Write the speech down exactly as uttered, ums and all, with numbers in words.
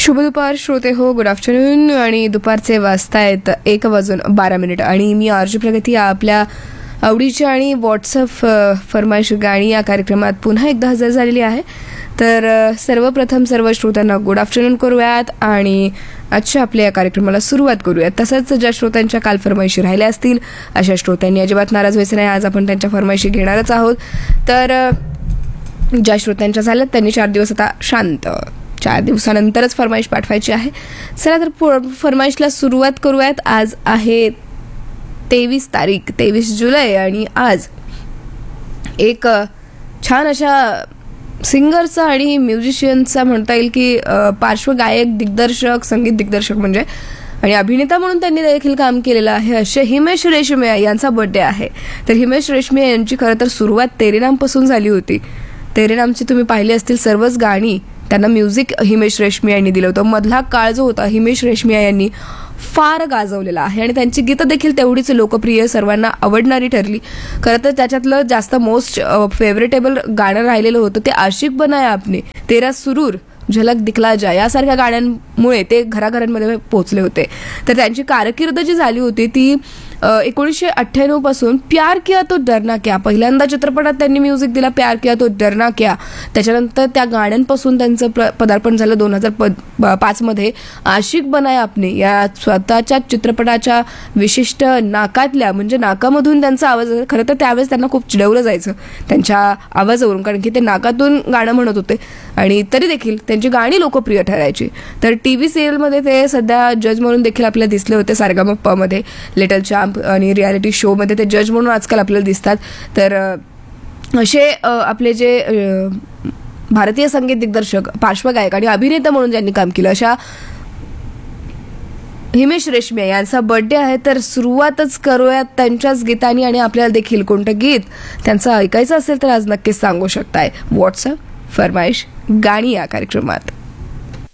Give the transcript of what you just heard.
शुभ दुपार श्रोते हो, गुड आफ्टरनून. आणि दुपारचे वाजतायत एक वाजून बारा मिनिट आणि मी आरजी प्रगती आपल्या आवडीच्या आणि व्हॉट्सअप फरमाईश गाणी या कार्यक्रमात पुन्हा एकदा हजर झालेली आहे. तर सर्वप्रथम सर्व श्रोत्यांना गुड आफ्टरनून करूयात आणि आजच्या आपल्या या कार्यक्रमाला सुरुवात करूयात. तसंच ज्या श्रोत्यांच्या काल फरमाईशी राहिल्या असतील अशा श्रोत्यांनी अजिबात नाराज व्हायचं नाही. आज आपण त्यांच्या फरमाईशी घेणारच आहोत. तर ज्या श्रोत्यांच्या झाल्यात त्यांनी चार दिवस आता शांत चार दिवसानंतरच फरमाईश पाठवायची आहे. चला तर फरमाईशला सुरुवात करूयात. आज आहे तेवीस तारीख तेवीस जुलै आणि आज एक छान अशा सिंगरचा आणि म्युझिशियनचा म्हणता येईल की पार्श्वगायक दिग्दर्शक संगीत दिग्दर्शक म्हणजे आणि अभिनेता म्हणून त्यांनी देखील काम केलेलं आहे असे हिमेश रेशमिया यांचा बर्थडे आहे. तर हिमेश रेशमिया यांची खरं तर सुरुवात तेरे नामपासून झाली होती. तेरे नामची तुम्ही पाहिली असतील सर्वच गाणी त्यांना म्युझिक हिमेश रेशमिया यांनी दिलं होतं. मधला काळ जो होता हिमेश रेशमिया यांनी फार गाजवलेला आहे आणि त्यांची गीतं देखील तेवढीच लोकप्रिय सर्वांना आवडणारी ठरली. खरं तर त्याच्यातलं जास्त मोस्ट फेवरेटेबल गाणं राहिलेलं होतं ते आशिक बनाया आपने, तेरा सुरूर, झलक दिखला जा यासारख्या गाण्यांमुळे ते घराघरांमध्ये पोहोचले होते. तर त्यांची कारकीर्द जी झाली होती ती एकोणीसशे अठ्ठ्याण्णव पासून प्यार किया तो डरना क्या पहिल्यांदा चित्रपटात त्यांनी म्युझिक दिला, प्यार किया तो डरना क्या. त्याच्यानंतर त्या गाण्यांपासून त्यांचं पदार्पण झालं दोन हजार पाच मध्ये आशिक बनाया आपने या स्वतःच्या चित्रपटाच्या विशिष्ट नाकातल्या म्हणजे नाकामधून त्यांचा आवाज. खरं तर त्यावेळेस त्यांना खूप चिडवलं जायचं त्यांच्या आवाजावरून, कारण की ते नाकातून गाणं म्हणत होते आणि तरी देखील त्यांची गाणी लोकप्रिय ठरायची. तर टी व्ही सिरियलमध्ये ते सध्या जज म्हणून देखील आपल्याला दिसले होते. सारेगामापामध्ये लिटल चॅम्प आणि रियालिटी शोमध्ये ते जज म्हणून आजकाल आपल्याला दिसतात. तर असे आपले जे भारतीय संगीत दिग्दर्शक पार्श्वगायक आणि अभिनेता म्हणून ज्यांनी काम केलं अशा हिमेश रेशमिया यांचा बर्थडे आहे. तर सुरुवातच करूयात त्यांच्याच गीतांनी आणि आपल्याला देखील कोणतं गीत त्यांचं ऐकायचं असेल तर आज नक्कीच सांगू शकताय व्हॉट्सअप फरमाईश गाणी या कार्यक्रमात.